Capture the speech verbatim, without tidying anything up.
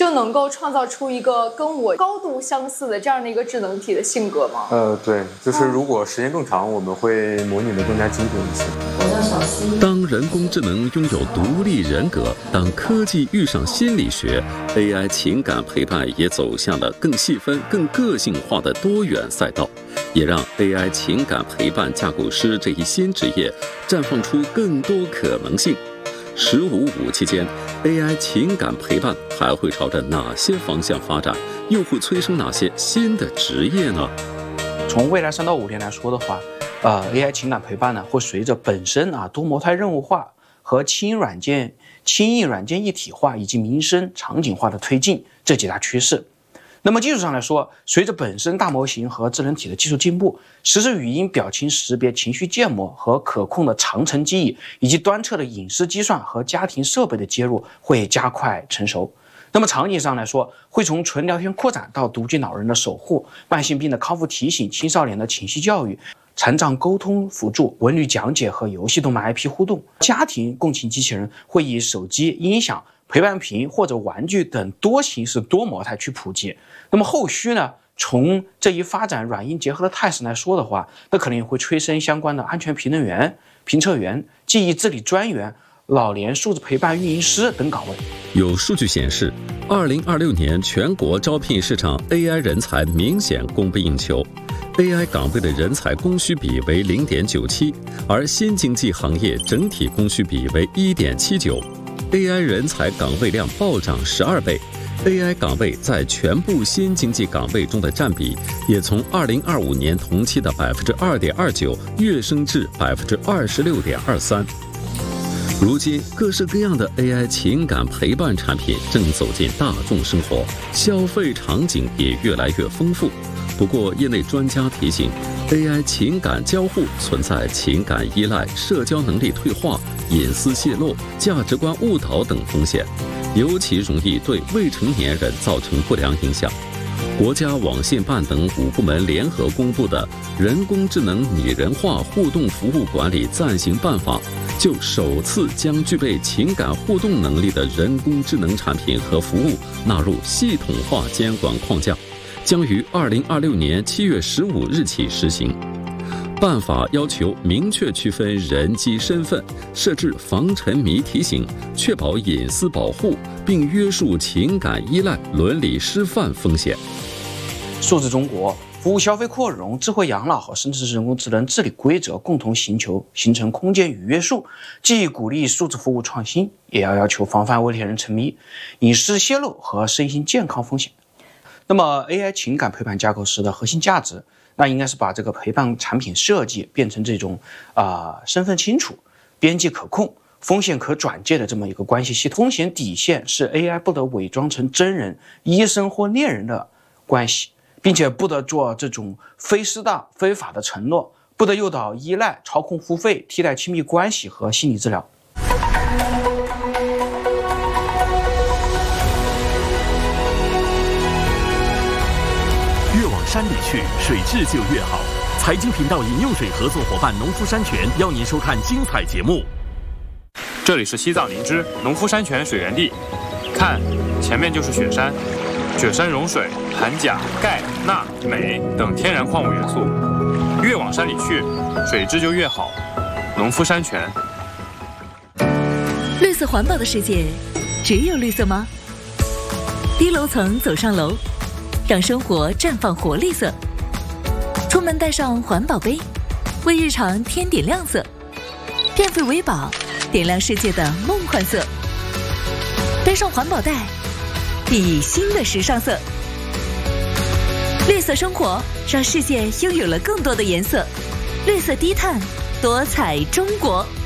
就能够创造出一个跟我高度相似的这样的一个智能体的性格吗？ 呃，对，就是如果时间更长，我们会模拟的更加精准一些。 我叫小溪。 当人工智能拥有独立人格，当科技遇上心理学 ，A I 情感陪伴也走向了更细分、更个性化的多元赛道，也让 A I 情感陪伴架构师这一新职业绽放出更多可能性。十五五期间 ，A I 情感陪伴还会朝着哪些方向发展？又会催生哪些新的职业呢？ 从未来三到五年来说的话，呃 ，A I 情感陪伴呢，会随着本身啊多模态任务化和轻软件、轻易软件一体化以及民生场景化的推进这几大趋势。那么技术上来说，随着本身大模型和智能体的技术进步，实时语音、表情识别、情绪建模和可控的长程记忆，以及端侧的隐私计算和家庭设备的接入会加快成熟。那么场景上来说，会从纯聊天扩展到独居老人的守护、慢性病的康复提醒、青少年的情绪教育、残障沟通辅助、文旅讲解和游戏动漫 I P 互动。家庭共情机器人会以手机、音响、陪伴屏或者玩具等多形式多模态去普及。那么后续呢，从这一发展软硬结合的态势来说的话，那可能也会催生相关的安全评论员、评测员、记忆治理专员、老年数字陪伴运营师等岗位。 有数据显示，二零二六年全国招聘市场 A I 人才明显供不应求。A I 岗位的人才供需比为 零点九七， 而新经济行业整体供需比为 一点七九。A I 人才岗位量暴涨十二倍 ，A I 岗位在全部新经济岗位中的占比也从二零二五年同期的 百分之二点二九 跃升至 百分之二十六点二三。如今，各式各样的 A I 情感陪伴产品正走进大众生活，消费场景也越来越丰富。不过，业内专家提醒 ，A I 情感交互存在情感依赖、社交能力退化、隐私泄露、价值观误导等风险，尤其容易对未成年人造成不良影响。国家网信办等五部门联合公布的《人工智能拟人化互动服务管理暂行办法》，就首次将具备情感互动能力的人工智能产品和服务纳入系统化监管框架，将于二零二六年七月十五日起实行。办法要求明确区分人机身份，设置防沉迷提醒，确保隐私保护，并约束情感依赖、伦理失范风险。 数字中国、服务消费扩容、智慧养老和生成式人工智能治理规则共同寻求形成空间与约束，既鼓励数字服务创新，也要要求防范未成年人沉迷、隐私泄露和身心健康风险。那么 A I 情感陪伴架构师的核心价值，那应该是把这个陪伴产品设计变成这种啊、呃、身份清楚、边际可控、风险可转介的这么一个关系系统。风险底线是 A I 不得伪装成真人、医生或恋人的关系，并且不得做这种非适当、非法的承诺，不得诱导依赖、操控付费、替代亲密关系和心理治疗。 越往山里去，水质就越好。财经频道饮用水合作伙伴农夫山泉邀您收看精彩节目。 这里是西藏林芝农夫山泉水源地，看，前面就是雪山。雪山融水含钾、钙、钠、镁等天然矿物元素，越往山里去，水质就越好。农夫山泉。 绿色环保的世界，只有绿色吗？低楼层走上楼，让生活绽放活力色。出门带上环保杯，为日常添点亮色。变废为宝，点亮世界的梦幻色。背上环保袋，熠熠新的时尚色。绿色生活让世界拥有了更多的颜色。绿色低碳，多彩中国。